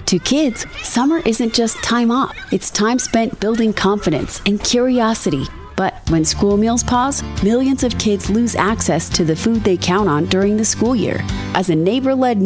To kids, summer isn't just time off. It's time spent building confidence and curiosity. But when school meals pause, millions of kids lose access to the food they count on during the school year. As a neighbor-led